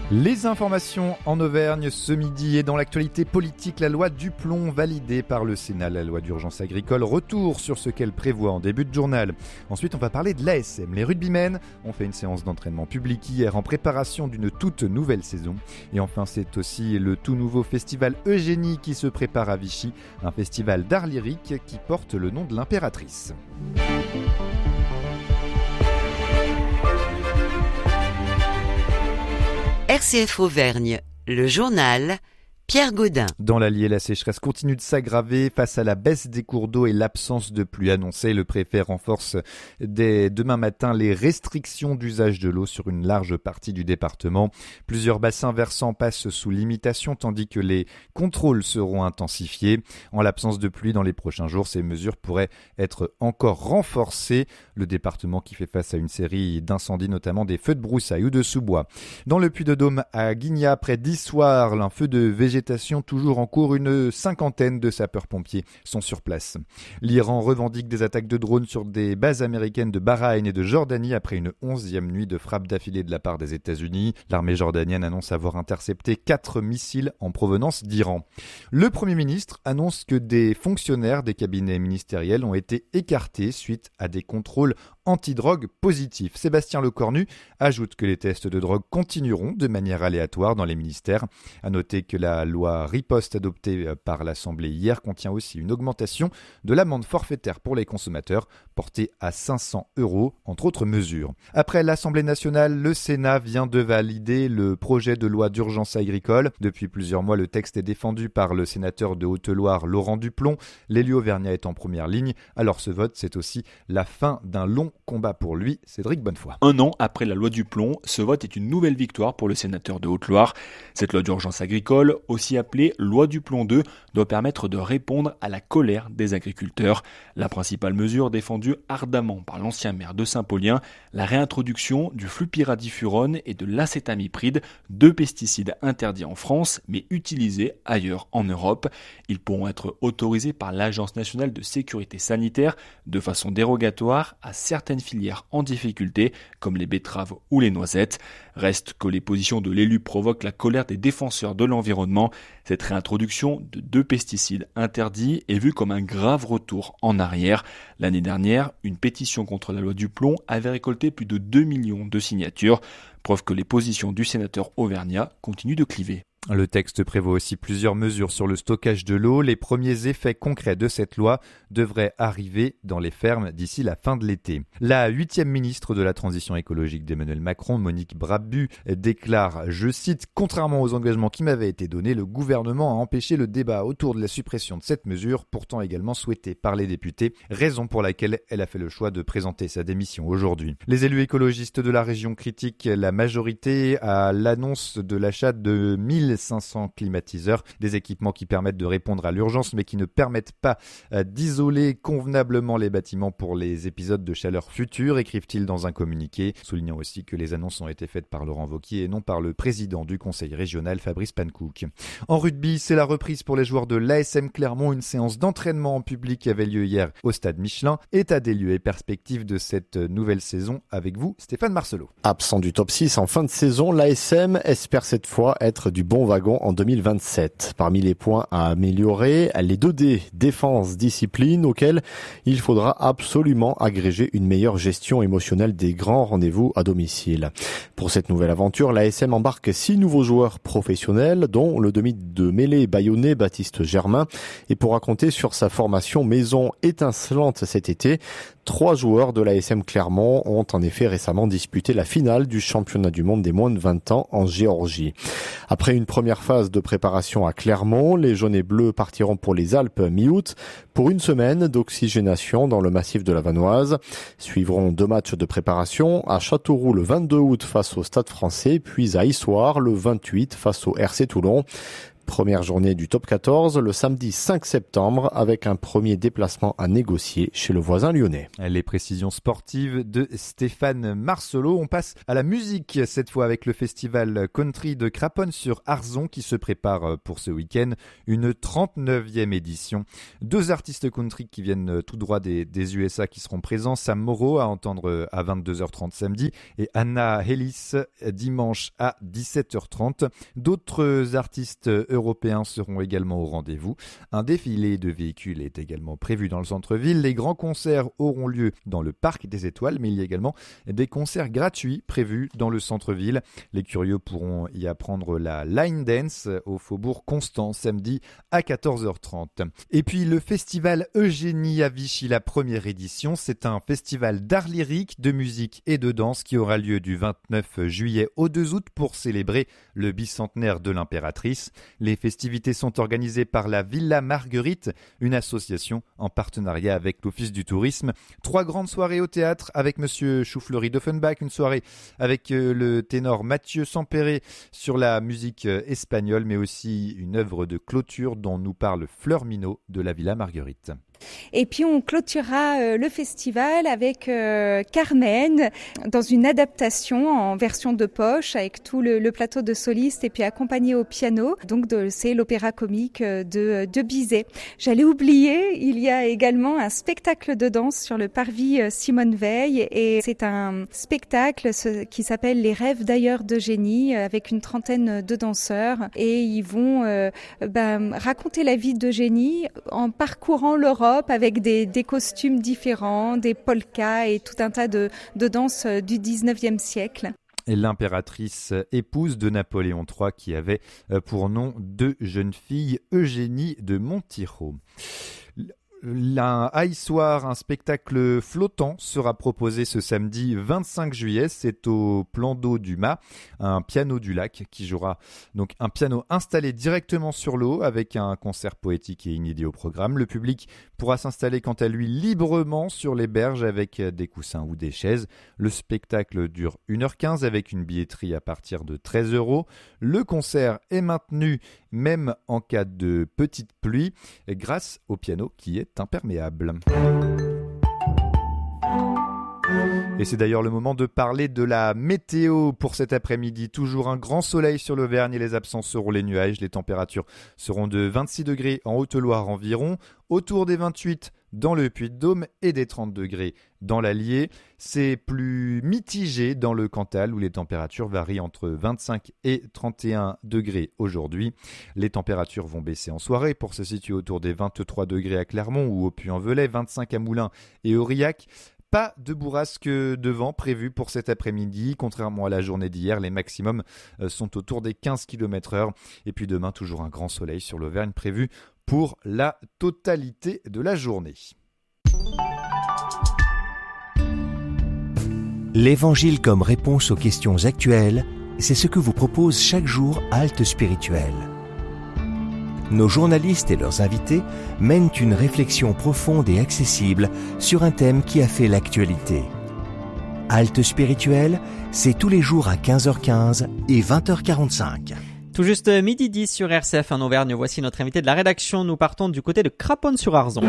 Les informations en Auvergne ce midi et dans l'actualité politique, la loi Duplon validée par le Sénat, la loi d'urgence agricole, retour sur ce qu'elle prévoit en début de journal. Ensuite, on va parler de l'ASM. Les rugbymen ont fait une séance d'entraînement publique hier en préparation d'une toute nouvelle saison. Et enfin, c'est aussi le tout nouveau festival Eugénie qui se prépare à Vichy, un festival d'art lyrique qui porte le nom de l'impératrice. RCF Auvergne, le journal Pierre Gaudin. Dans l'Allier, la sécheresse continue de s'aggraver face à la baisse des cours d'eau et l'absence de pluie annoncée. Le préfet renforce dès demain matin les restrictions d'usage de l'eau sur une large partie du département. Plusieurs bassins versants passent sous limitation tandis que les contrôles seront intensifiés. En l'absence de pluie dans les prochains jours, ces mesures pourraient être encore renforcées. Le département qui fait face à une série d'incendies, notamment des feux de broussailles ou de sous-bois. Dans le Puy-de-Dôme, à Guignat, près d'Issoire, un feu de végétation toujours en cours, une cinquantaine de sapeurs-pompiers sont sur place. L'Iran revendique des attaques de drones sur des bases américaines de Bahreïn et de Jordanie après une 11e nuit de frappes d'affilée de la part des États-Unis. L'armée jordanienne annonce avoir intercepté 4 missiles en provenance d'Iran. Le Premier ministre annonce que des fonctionnaires des cabinets ministériels ont été écartés suite à des contrôles antidrogue positifs. Sébastien Lecornu ajoute que les tests de drogue continueront de manière aléatoire dans les ministères. À noter que la loi Riposte adoptée par l'Assemblée hier contient aussi une augmentation de l'amende forfaitaire pour les consommateurs portée à 500 €, entre autres mesures. Après l'Assemblée nationale, le Sénat vient de valider le projet de loi d'urgence agricole. Depuis plusieurs mois, le texte est défendu par le sénateur de Haute-Loire, Laurent Duplon. L'élu auvergnat est en première ligne. Alors ce vote, c'est aussi la fin d'un long combat pour lui. Cédric Bonnefoy. Un an après la loi Duplon, ce vote est une nouvelle victoire pour le sénateur de Haute-Loire. Cette loi d'urgence agricole, aussi appelée loi Duplon 2, doit permettre de répondre à la colère des agriculteurs. La principale mesure défendue ardemment par l'ancien maire de Saint-Paulien, la réintroduction du flupyradifurone et de l'acétamipride, 2 pesticides interdits en France mais utilisés ailleurs en Europe. Ils pourront être autorisés par l'Agence nationale de sécurité sanitaire de façon dérogatoire à certaines filières en difficulté comme les betteraves ou les noisettes. Reste que les positions de l'élu provoquent la colère des défenseurs de l'environnement. Cette réintroduction de 2 pesticides interdits est vue comme un grave retour en arrière. L'année dernière, une pétition contre la loi Duplon avait récolté plus de 2 millions de signatures. Preuve que les positions du sénateur auvergnat continuent de cliver. Le texte prévoit aussi plusieurs mesures sur le stockage de l'eau. Les premiers effets concrets de cette loi devraient arriver dans les fermes d'ici la fin de l'été. La 8e ministre de la Transition écologique d'Emmanuel Macron, Monique Brabus, déclare, je cite, « Contrairement aux engagements qui m'avaient été donnés, le gouvernement a empêché le débat autour de la suppression de cette mesure, pourtant également souhaitée par les députés, raison pour laquelle elle a fait le choix de présenter sa démission aujourd'hui. » Les élus écologistes de la région critiquent la majorité à l'annonce de l'achat de 1500 climatiseurs, des équipements qui permettent de répondre à l'urgence mais qui ne permettent pas d'isoler convenablement les bâtiments pour les épisodes de chaleur futurs, écrivent-ils dans un communiqué, soulignant aussi que les annonces ont été faites par Laurent Wauquiez et non par le président du conseil régional Fabrice Pankouk. En rugby, c'est la reprise pour les joueurs de l'ASM Clermont. Une séance d'entraînement en public avait lieu hier au stade Michelin. État des lieux et perspectives de cette nouvelle saison avec vous, Stéphane Marcelot. Absent du top 6 en fin de saison, l'ASM espère cette fois être du bon wagon en 2027. Parmi les points à améliorer, les 2D, défense, discipline, auxquels il faudra absolument agréger une meilleure gestion émotionnelle des grands rendez-vous à domicile. Pour cette nouvelle aventure, l'ASM embarque 6 nouveaux joueurs professionnels, dont le demi de mêlée bayonnais Baptiste Germain. Et pour raconter sur sa formation maison étincelante cet été, 3 joueurs de l'ASM Clermont ont en effet récemment disputé la finale du championnat du monde des moins de 20 ans en Géorgie. Après une première phase de préparation à Clermont, les jaunes et bleus partiront pour les Alpes mi-août pour une semaine d'oxygénation dans le massif de la Vanoise. Suivront 2 matchs de préparation à Châteauroux le 22 août face au Stade Français, puis à Issoire le 28 face au RC Toulon. Première journée du top 14, le samedi 5 septembre, avec un premier déplacement à négocier chez le voisin lyonnais. Les précisions sportives de Stéphane Marcelot. On passe à la musique, cette fois avec le festival country de Craponne-sur-Arzon qui se prépare pour ce week-end, une 39e édition. 2 artistes country qui viennent tout droit des USA qui seront présents. Sam Morrow à entendre à 22h30 samedi et Anna Ellis dimanche à 17h30. D'autres artistes européens seront également au rendez-vous. Un défilé de véhicules est également prévu dans le centre-ville. Les grands concerts auront lieu dans le Parc des Étoiles, mais il y a également des concerts gratuits prévus dans le centre-ville. Les curieux pourront y apprendre la line dance au Faubourg Constant samedi à 14h30. Et puis le festival Eugénie à Vichy, la première édition, c'est un festival d'art lyrique, de musique et de danse qui aura lieu du 29 juillet au 2 août pour célébrer le bicentenaire de l'impératrice. Les festivités sont organisées par la Villa Marguerite, une association en partenariat avec l'Office du tourisme. 3 grandes soirées au théâtre avec Monsieur Choufleury d'Offenbach, une soirée avec le ténor Mathieu Sampéré sur la musique espagnole, mais aussi une œuvre de clôture dont nous parle Fleur Minot de la Villa Marguerite. Et puis on clôturera le festival avec Carmen dans une adaptation en version de poche avec tout le plateau de solistes et puis accompagné au piano. Donc c'est l'opéra comique de Bizet. J'allais oublier, il y a également un spectacle de danse sur le parvis Simone Veil et c'est un spectacle qui s'appelle Les rêves d'ailleurs d'Eugénie avec une trentaine de danseurs et ils vont raconter la vie d'Eugénie en parcourant l'Europe avec des costumes différents, des polkas et tout un tas de danses du 19e siècle. Et l'impératrice épouse de Napoléon III qui avait pour nom 2 jeunes filles, Eugénie de Montiraud. Un soir, un spectacle flottant sera proposé ce samedi 25 juillet. C'est au plan d'eau du Mât, un piano du lac qui jouera donc un piano installé directement sur l'eau avec un concert poétique et inédit au programme. Le public pourra s'installer quant à lui librement sur les berges avec des coussins ou des chaises. Le spectacle dure 1h15 avec une billetterie à partir de 13 €. Le concert est maintenu même en cas de petite pluie grâce au piano qui est imperméable. Et c'est d'ailleurs le moment de parler de la météo pour cet après-midi. Toujours un grand soleil sur l'Auvergne et les absents seront les nuages. Les températures seront de 26 degrés en Haute-Loire environ, autour des 28 dans le Puy-de-Dôme et des 30 degrés dans l'Allier. C'est plus mitigé dans le Cantal où les températures varient entre 25 et 31 degrés aujourd'hui. Les températures vont baisser en soirée pour se situer autour des 23 degrés à Clermont ou au Puy-en-Velay, 25 à Moulins et Aurillac. Pas de bourrasque de vent prévu pour cet après-midi. Contrairement à la journée d'hier, les maximums sont autour des 15 km/h. Et puis demain, toujours un grand soleil sur l'Auvergne prévu pour la totalité de la journée. L'Évangile comme réponse aux questions actuelles, c'est ce que vous propose chaque jour Halte Spirituelle. Nos journalistes et leurs invités mènent une réflexion profonde et accessible sur un thème qui a fait l'actualité. Halte Spirituelle, c'est tous les jours à 15h15 et 20h45. Tout juste 12h10 sur RCF en Auvergne, voici notre invité de la rédaction. Nous partons du côté de Craponne-sur-Arzon.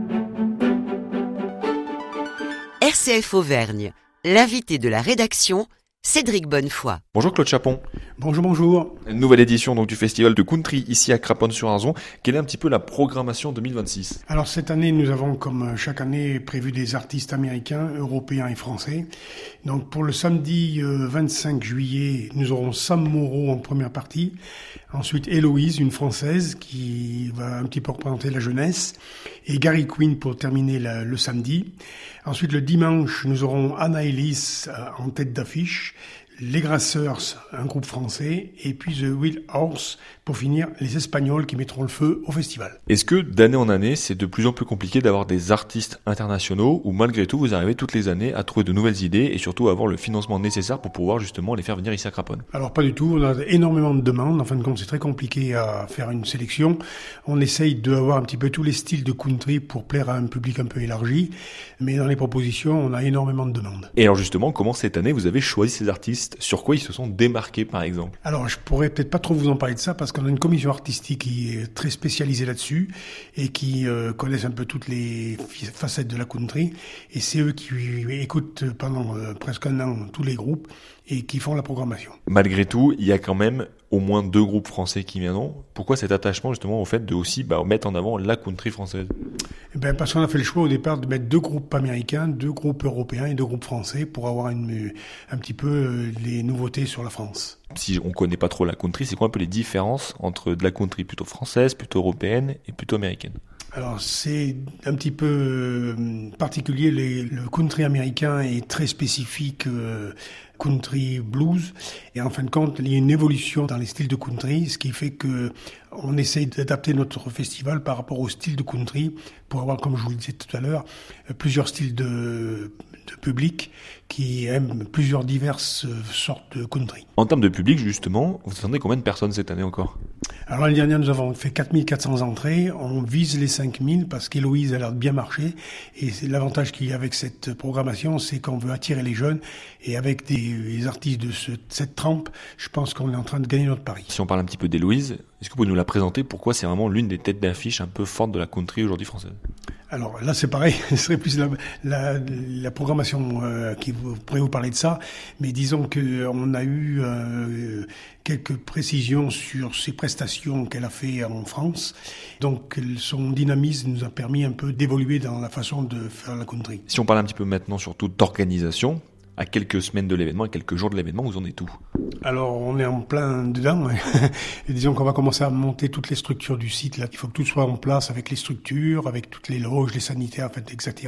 RCF Auvergne, l'invité de la rédaction, Cédric Bonnefoy. Bonjour Claude Chapon. Bonjour. Une nouvelle édition donc du festival de country ici à Craponne-sur-Arzon. Quelle est un petit peu la programmation 2026 ? Alors cette année, nous avons comme chaque année prévu des artistes américains, européens et français. Donc pour le samedi 25 juillet, nous aurons Sam Morrow en première partie. Ensuite Héloïse, une française qui va un petit peu représenter la jeunesse. Et Gary Quinn pour terminer le samedi. Ensuite le dimanche, nous aurons Anna Ellis en tête d'affiche. Les Grasseurs, un groupe français, et puis The Wild Horse, pour finir, les Espagnols qui mettront le feu au festival. Est-ce que d'année en année, c'est de plus en plus compliqué d'avoir des artistes internationaux, ou malgré tout, vous arrivez toutes les années à trouver de nouvelles idées, et surtout à avoir le financement nécessaire pour pouvoir justement les faire venir ici à Craponne ? Alors pas du tout, on a énormément de demandes, en fin de compte c'est très compliqué à faire une sélection. On essaye d'avoir un petit peu tous les styles de country pour plaire à un public un peu élargi, mais dans les propositions, on a énormément de demandes. Et alors justement, comment cette année vous avez choisi ces artistes ? artistes. Sur quoi ils se sont démarqués, par exemple? Alors, je pourrais peut-être pas trop vous en parler de ça parce qu'on a une commission artistique qui est très spécialisée là-dessus et qui connaissent un peu toutes les facettes de la country. Et c'est eux qui écoutent pendant presque un an tous les groupes et qui font la programmation. Malgré tout, il y a quand même au moins 2 groupes français qui viendront. Pourquoi cet attachement justement au fait de aussi mettre en avant la country française? Parce qu'on a fait le choix au départ de mettre 2 groupes américains, 2 groupes européens et 2 groupes français pour avoir un petit peu les nouveautés sur la France. Si on connaît pas trop la country, c'est quoi un peu les différences entre de la country plutôt française, plutôt européenne et plutôt américaine? Alors c'est un petit peu particulier, le country américain est très spécifique, country blues, et en fin de compte il y a une évolution dans les styles de country, ce qui fait que on essaye d'adapter notre festival par rapport au style de country pour avoir, comme je vous le disais tout à l'heure, plusieurs styles de public qui aiment plusieurs diverses sortes de country. En termes de public, justement, vous attendez combien de personnes cette année encore? Alors l'année dernière, nous avons fait 4400 entrées. On vise les 5000 parce qu'Héloïse a l'air de bien marcher. Et c'est l'avantage qu'il y a avec cette programmation, c'est qu'on veut attirer les jeunes. Et avec des artistes de cette trempe, je pense qu'on est en train de gagner notre pari. Si on parle un petit peu d'Héloïse, est-ce que vous pouvez nous la présenter? Pourquoi c'est vraiment l'une des têtes d'affiche un peu fortes de la country aujourd'hui française? Alors là, c'est pareil, ce serait plus la programmation qui pourrait vous parler de ça. Mais disons qu'on a eu quelques précisions sur ses prestations qu'elle a fait en France. Donc son dynamisme nous a permis un peu d'évoluer dans la façon de faire la country. Si on parle un petit peu maintenant surtout d'organisation, à quelques semaines de l'événement, à quelques jours de l'événement, vous en êtes où? Alors, on est en plein dedans. Et disons qu'on va commencer à monter toutes les structures du site. Là, il faut que tout soit en place avec les structures, avec toutes les loges, les sanitaires, en fait, etc.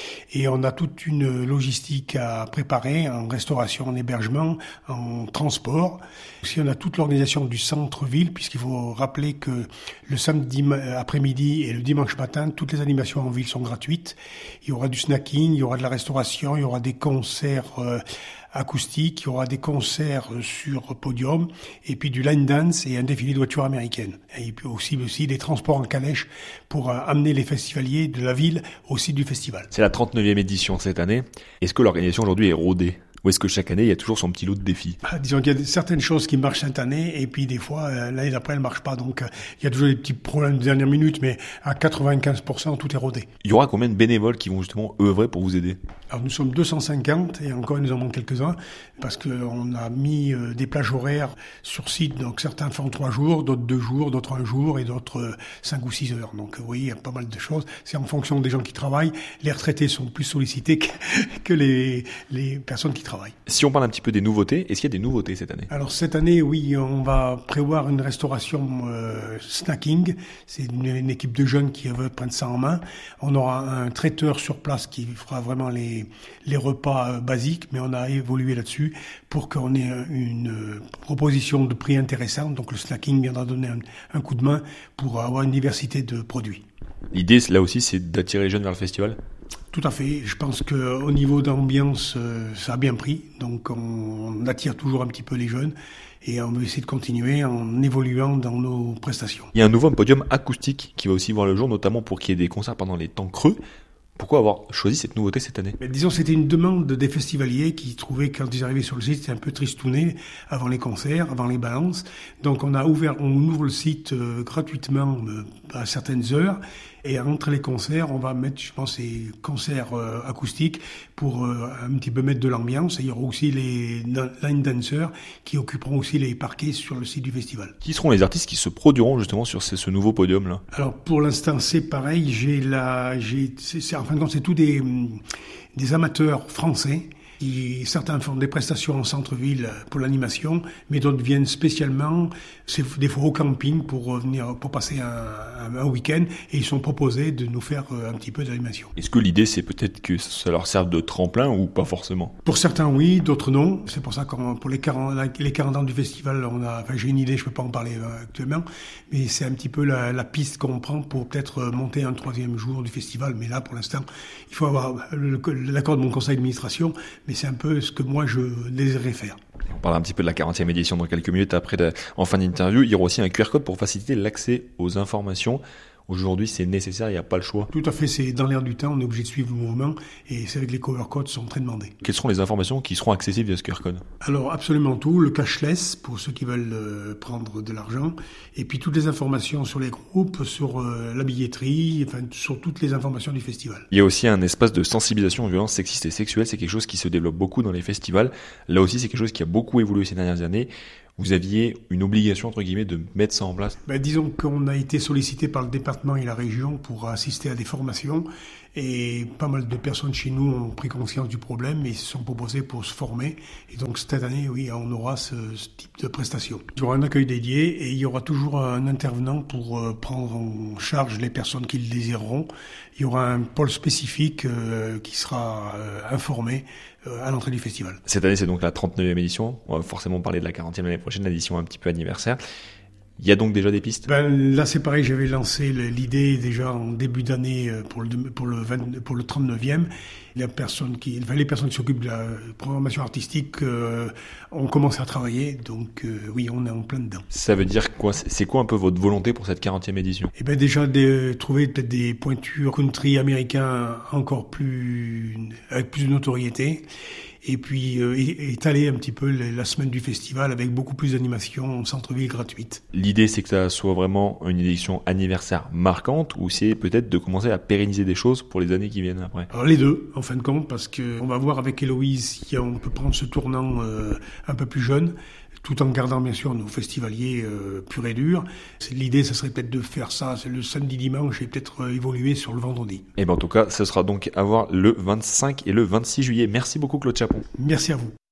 Et on a toute une logistique à préparer en restauration, en hébergement, en transport. Aussi, on a toute l'organisation du centre-ville, puisqu'il faut rappeler que le samedi après-midi et le dimanche matin, toutes les animations en ville sont gratuites. Il y aura du snacking, il y aura de la restauration, il y aura des concerts acoustique, il y aura des concerts sur podium, et puis du line dance et un défilé de voitures américaines. Et puis aussi des transports en calèche pour amener les festivaliers de la ville au site du festival. C'est la 39e édition cette année. Est-ce que l'organisation aujourd'hui est rodée? Ou est-ce que chaque année, il y a toujours son petit lot de défis? Disons qu'il y a certaines choses qui marchent cette année, et puis des fois, l'année d'après, elles ne marchent pas. Donc, il y a toujours des petits problèmes de dernière minute, mais à 95%, tout est rodé. Il y aura combien de bénévoles qui vont justement œuvrer pour vous aider? Alors, nous sommes 250, et encore, il nous en manque quelques-uns, parce qu'on a mis des plages horaires sur site. Donc, certains font 3 jours, d'autres 2 jours, d'autres 1 jour, et d'autres 5 ou 6 heures. Donc, vous voyez, il y a pas mal de choses. C'est en fonction des gens qui travaillent. Les retraités sont plus sollicités que les personnes qui travaillent. Si on parle un petit peu des nouveautés, est-ce qu'il y a des nouveautés cette année? Alors cette année, oui, on va prévoir une restauration snacking. C'est une équipe de jeunes qui veut prendre ça en main. On aura un traiteur sur place qui fera vraiment les repas basiques, mais on a évolué là-dessus pour qu'on ait une proposition de prix intéressante. Donc le snacking viendra donner un coup de main pour avoir une diversité de produits. L'idée, là aussi, c'est d'attirer les jeunes vers le festival? Tout à fait. Je pense qu'au niveau d'ambiance, ça a bien pris. Donc, on attire toujours un petit peu les jeunes. Et on va essayer de continuer en évoluant dans nos prestations. Il y a un nouveau podium acoustique qui va aussi voir le jour, notamment pour qu'il y ait des concerts pendant les temps creux. Pourquoi avoir choisi cette nouveauté cette année? Disons, c'était une demande des festivaliers qui trouvaient, quand ils arrivaient sur le site, c'était un peu tristouné avant les concerts, avant les balances. Donc, on ouvre le site gratuitement à certaines heures. Et entre les concerts, on va mettre, je pense, ces concerts acoustiques pour un petit peu mettre de l'ambiance. Et il y aura aussi les line dancers qui occuperont aussi les parquets sur le site du festival. Qui seront les artistes qui se produiront justement sur ce nouveau podium-là? Alors, pour l'instant, c'est pareil. En fin de compte, c'est tous des amateurs français. Certains font des prestations en centre-ville pour l'animation, mais d'autres viennent spécialement, des fois au camping pour passer un week-end, et ils sont proposés de nous faire un petit peu d'animation. Est-ce que l'idée, c'est peut-être que ça leur serve de tremplin ou pas forcément? Pour certains, oui, d'autres non. C'est pour ça que pour les 40 ans du festival, j'ai une idée, je peux pas en parler actuellement, mais c'est un petit peu la piste qu'on prend pour peut-être monter un 3e jour du festival. Mais là, pour l'instant, il faut avoir l'accord de mon conseil d'administration. Mais c'est un peu ce que moi je désirais faire. On parlera un petit peu de la 40e édition dans quelques minutes en fin d'interview. Il y aura aussi un QR code pour faciliter l'accès aux informations. Aujourd'hui, c'est nécessaire, il n'y a pas le choix. Tout à fait, c'est dans l'air du temps, on est obligé de suivre le mouvement et c'est avec les QR codes qui sont très demandés. Quelles seront les informations qui seront accessibles via ce QR code ? Alors absolument tout, le cashless pour ceux qui veulent prendre de l'argent et puis toutes les informations sur les groupes, sur la billetterie, enfin sur toutes les informations du festival. Il y a aussi un espace de sensibilisation aux violences sexistes et sexuelles, c'est quelque chose qui se développe beaucoup dans les festivals. Là aussi, c'est quelque chose qui a beaucoup évolué ces dernières années. Vous aviez une obligation, entre guillemets, de mettre ça en place ? Disons qu'on a été sollicité par le département et la région pour assister à des formations et pas mal de personnes chez nous ont pris conscience du problème et se sont proposées pour se former. Et donc cette année, oui, on aura ce type de prestation. Il y aura un accueil dédié et il y aura toujours un intervenant pour prendre en charge les personnes qui le désireront. Il y aura un pôle spécifique qui sera informé à l'entrée du festival. Cette année, c'est donc la 39e édition. On va forcément parler de la 40e l'année prochaine, l'édition un petit peu anniversaire. Il y a donc déjà des pistes ? Là, c'est pareil, j'avais lancé l'idée déjà en début d'année pour le 39e. Les personnes qui s'occupent de la programmation artistique ont commencé à travailler, donc oui, on est en plein dedans. Ça veut dire quoi ? C'est quoi un peu votre volonté pour cette 40e édition ? Déjà de trouver peut-être des pointures country américains encore avec plus de notoriété. Et puis étaler un petit peu la semaine du festival avec beaucoup plus d'animations en centre-ville gratuite. L'idée, c'est que ça soit vraiment une édition anniversaire marquante ou c'est peut-être de commencer à pérenniser des choses pour les années qui viennent après ? Alors les deux, en fin de compte, parce qu'on va voir avec Héloïse si on peut prendre ce tournant un peu plus jeune, tout en gardant bien sûr nos festivaliers purs et durs. L'idée, ça serait peut-être de faire ça le samedi-dimanche et peut-être évoluer sur le vendredi. Et en tout cas, ce sera donc à voir le 25 et le 26 juillet. Merci beaucoup Claude Chapon. Merci à vous.